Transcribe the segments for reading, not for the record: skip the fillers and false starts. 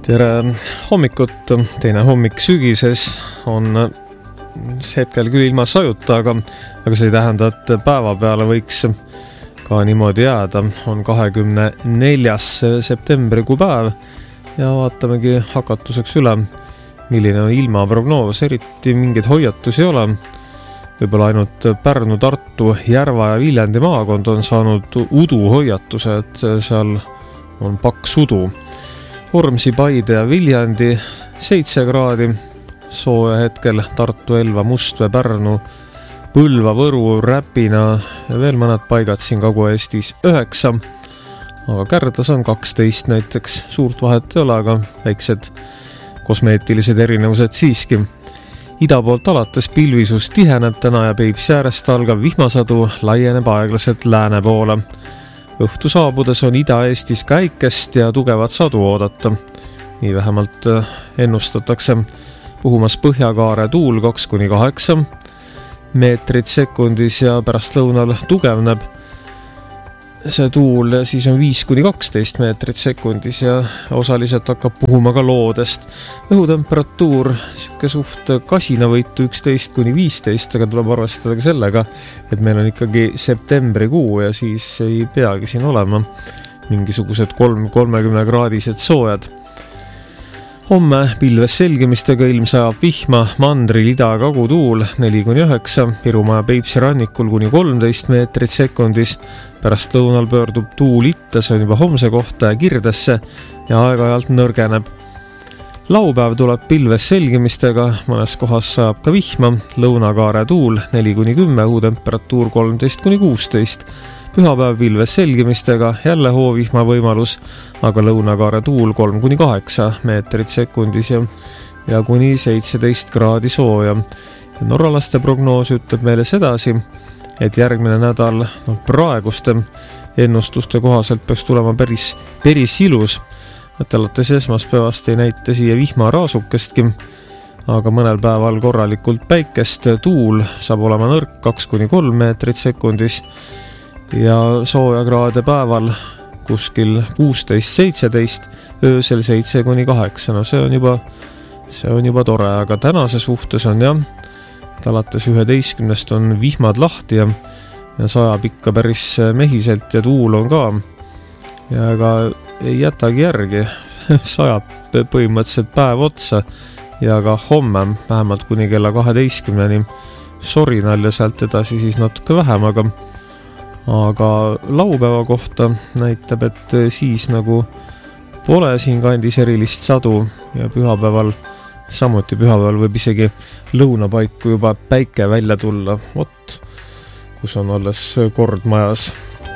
Tere hommikut, teine hommik sügises on hetkel küll ilma sajuta, aga see ei tähenda, et päeva peale võiks ka niimoodi jääda. On 24. septembrikuu päev ja vaatamegi hakatuseks üle, milline on ilmaprognoos. Eriti mingeid hoiatusi ei ole. Võib-olla ainult Pärnu, Tartu, Järva ja Viljandi maakond on saanud uduhoiatuse, et seal on paks udu. Vormsi, Paide ja Viljandi 7 kraadi, sooja hetkel Tartu, Elva, Mustvee, Pärnu, Põlva, Võru, Räpina ja veel mõned paigad siin Kagu-Eestis 9, aga Kärdas on 12 näiteks. Suurt vahet ei ole, aga väiksed kosmeetilised erinevused siiski. Ida poolt alates pilvisus tiheneb täna ja Peipsi äärest algav vihmasadu laieneb aeglaselt lääne poole. Õhtu saabudes on Ida-Eestis käikest ja tugevat sadu oodata. Nii vähemalt ennustatakse. Puhumas põhjakaare tuul 2–8 meetrit sekundis ja pärast lõunal tugevneb see tuul, siis on 5–12 meetrit sekundis ja osaliselt hakkab puhuma ka loodest. Õhutemperatuur siuke suht kasinavõitu 11–15, aga tuleb arvestada ka sellega, et meil on ikkagi septembrikuu ja siis ei peagi siin olema mingisugused 30 kraadised soojad. Homme pilves selgimistega ilm sajab vihma, mandril ida kagutuul 4–9, Virumaa ja Peipsi rannikul kuni 13 meetrit sekundis. Pärast lõunal pöördub tuul itta, see on juba homse kohta ja Kirdesse ja aeg-ajalt nõrgeneb. Laupäev tuleb pilves selgimistega, mõnes kohas sajab ka vihma, lõunakaare tuul 4–10, õhutemperatuur 13–16. Pühapäev pilves selgimistega, jälle hoovihma võimalus, aga lõunakaare tuul 3–8 meetrit sekundis ja kuni 17 kraadi sooja. Norralaste prognoos ütleb meile sedasi, et järgmine nädal praeguste ennustuste kohaselt peaks tulema päris ilus, et alates esmaspäevast ei näita siia vihmaraasukestki, aga mõnel päeval korralikult päikest, tuul saab olema nõrk 2–3 meetrit sekundis ja sooja kraade päeval kuskil 16–17, öösel 7–8. No see on juba tore, aga tänase suhtes on et alates 11 on vihmad lahti ja sajab ikka päris mehiselt ja tuul on ka ja ega ei jätagi järgi, sajab põhimõtteliselt päev otsa ja ka homme vähemalt kuni kella 12-ni Sorinal ja sealt edasi siis natuke vähem, aga laupäeva kohta näitab, et siis nagu pole siin kandis erilist sadu ja pühapäeval võib isegi lõunapaiku juba päike välja tulla, kus on alles kord majas.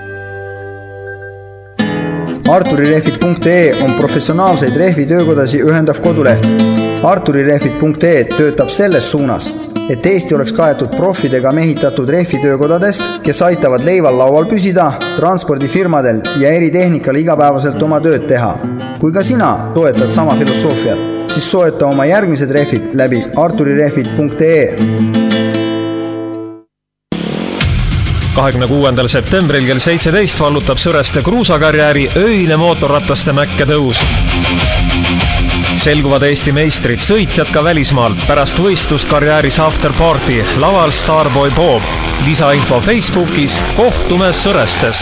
Arturirehvid.ee on professionaalseid rehvitöökodasi ühendav koduleht. Arturirehvid.ee töötab selles suunas, et Eesti oleks kaetud profidega mehitatud rehvitöökodadest, kes aitavad leival laual püsida, transpordifirmadel ja eritehnikal igapäevaselt oma tööd teha. Kui ka sina toetad sama filosoofiat, siis soeta oma järgmised rehvid läbi arturirehvid.ee. 26. septembril kell 17 vallutab Sõreste kruusakarjääri öine mootorrataste mäkke tõus. Selguvad Eesti meistrid, sõitjad ka välismaalt, pärast võistlust karjääris afterparty, laval Starboy Bob. Lisainfo Facebookis, kohtume Sõrestes.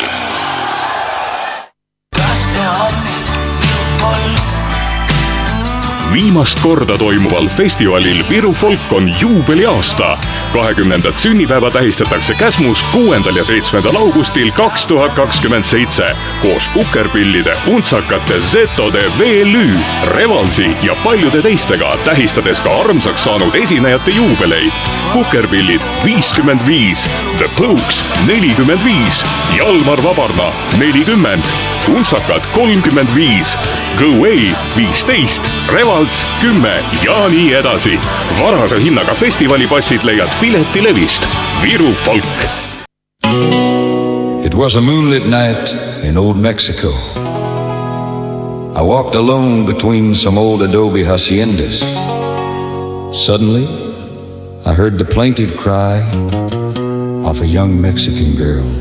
Viimast korda toimuval festivalil Viru Folk on juubeliaasta. 20. sünnipäeva tähistatakse Käsmus 6. ja 7. augustil 2027 koos kukerpillide, untsakate, zetode, VLÜ, Revalsi ja paljude teistega, tähistades ka armsaks saanud esinejate juubeleid. Kukerpillid 55, The Pokes 45, Jalmar Vabarna 40, untsakad 35, Go Away 15, Revals 10 ja nii edasi. Varase hinnaga festivalipassid leiad Piletilevist. Viru Folk. It was a moonlit night in old Mexico. I walked alone between some old adobe haciendas. Suddenly, I heard the plaintive cry of a young Mexican girl.